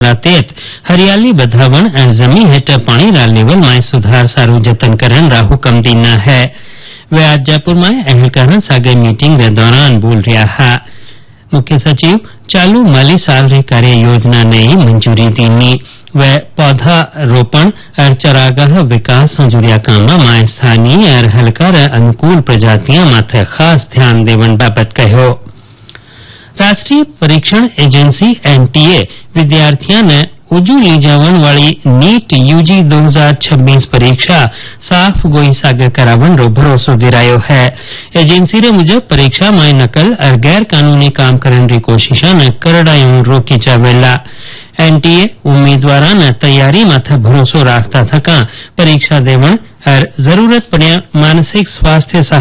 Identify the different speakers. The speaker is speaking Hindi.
Speaker 1: तेत हरियाली बधावण और जमी हेठ पानी रा लेवल में सुधार सारू जतन करन रा हुक्म दीना है। वे आज जयपुर में अहलकारों सागे मीटिंग के दौरान बोल रहा है। मुख्य सचिव चालू माली साल री कार्य योजना ने मंजूरी दीनी। वे पौधा रोपण और चरागाह विकास से जुड़िया कामों में स्थानीय और हलकार अनुकूल प्रजातियां माथे खास ध्यान देवन बाबत कहो। राष्ट्रीय परीक्षण एजेंसी एनटीए विद्यार्थियों ने उजू ली जावन वाली नीट यूजी 2026 परीक्षा साफ गोई सागे करावन रो भरोसो दिरायो है। एजेंसी रे मुजब परीक्षा में नकल और गैर कानूनी काम करन री कोशिशा ने करड़ायूं रोकी जावेला। एनटीए उम्मीदवारों ने तैयारी माथे भरोसो राखता थका परीक्षा देवन और जरूरत पड़िया मानसिक स्वास्थ्य